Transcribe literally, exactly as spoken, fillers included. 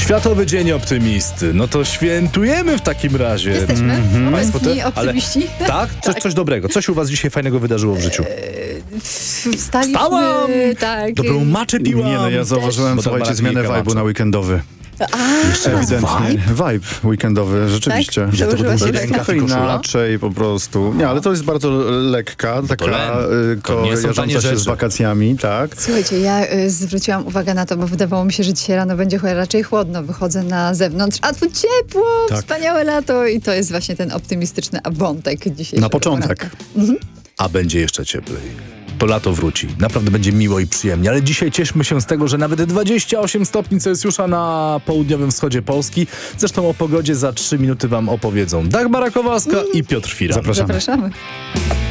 Światowy Dzień Optymisty. No to świętujemy w takim razie. Jesteśmy Mm-hmm. Państwo obecni, te- ale- optymiści. Tak? Coś, coś dobrego. Co się u was dzisiaj fajnego wydarzyło w życiu? Wstaliśmy, Wstałam! tak. Dobrą maczę piłam. Nie no, ja zauważyłem, Bo to słuchajcie, Barack zmianę Obama vibe'u na weekendowy. A, Jeszcze Ewidentnie. vibe? Vibe weekendowy, rzeczywiście. Tak? Że to Założyła był się rękaw rękaw i Trochę koszula? inaczej po prostu. Nie, ale to jest bardzo lekka, taka len. y, To nie są tanie kojarząca się rzeczy. z wakacjami, tak? Słuchajcie, ja y, zwróciłam uwagę na to, bo wydawało mi się, że dzisiaj rano będzie raczej chłodno. Wychodzę na zewnątrz, a tu ciepło, Tak. wspaniałe lato i to jest właśnie ten optymistyczny wątek dzisiejszego Na początek. poranka. A będzie jeszcze cieplej. To lato wróci. Naprawdę będzie miło i przyjemnie. Ale dzisiaj cieszmy się z tego, że nawet dwadzieścia osiem stopni Celsjusza na południowym wschodzie Polski. Zresztą o pogodzie za trzy minuty wam opowiedzą Dagmara Kowalska i Piotr Firan. Zapraszamy. Zapraszamy.